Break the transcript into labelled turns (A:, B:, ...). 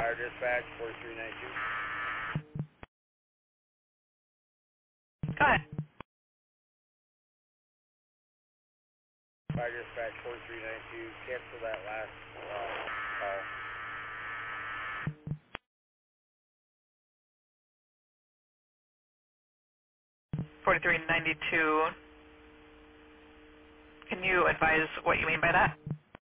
A: Fire dispatch 4392.
B: Go ahead.
A: Fire dispatch 4392. Cancel that last call.
B: 4392. Can you advise what you mean by that?